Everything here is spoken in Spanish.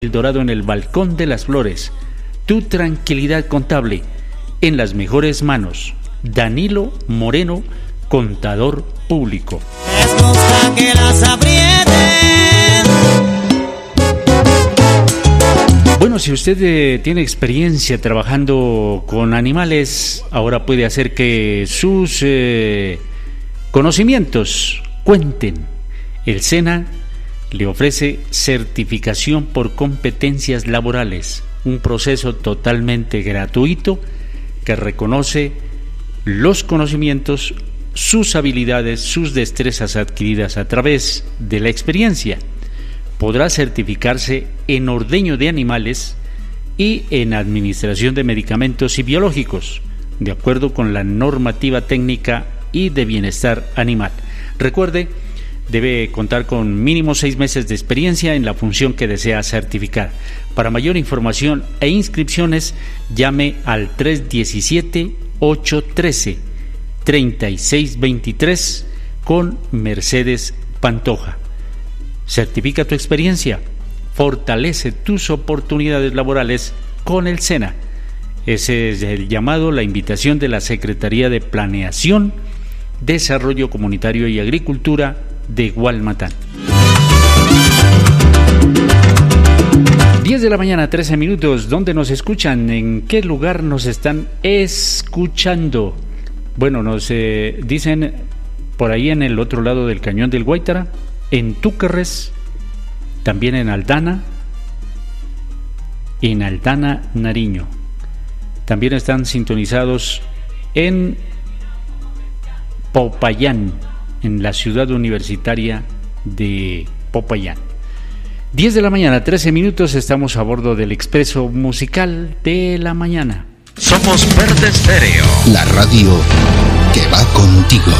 El Dorado en el Balcón de las Flores. Tu tranquilidad contable en las mejores manos. Danilo Moreno, contador público. Es cosa que las aprieten. Bueno, si usted tiene experiencia trabajando con animales, ahora puede hacer que sus conocimientos cuenten. El SENA le ofrece certificación por competencias laborales, un proceso totalmente gratuito que reconoce los conocimientos, sus habilidades, sus destrezas adquiridas a través de la experiencia. Podrá certificarse en ordeño de animales y en administración de medicamentos y biológicos, de acuerdo con la normativa técnica y de bienestar animal. Recuerde, debe contar con mínimo 6 meses de experiencia en la función que desea certificar. Para mayor información e inscripciones, llame al 317-813-3623 con Mercedes Pantoja. Certifica tu experiencia, fortalece tus oportunidades laborales con el SENA. Ese es el llamado, la invitación de la Secretaría de Planeación, Desarrollo Comunitario y Agricultura de Gualmatán. 10 de la mañana, 13 minutos. ¿Dónde nos escuchan? ¿En qué lugar nos están escuchando? Bueno, nos dicen por ahí en el otro lado del cañón del Guaitara, en Túquerres, también en Aldana Nariño. También están sintonizados en Popayán, en la ciudad universitaria de Popayán. 10 de la mañana, 13 minutos, estamos a bordo del Expreso Musical de la Mañana. Somos Verde Estéreo, la radio que va contigo.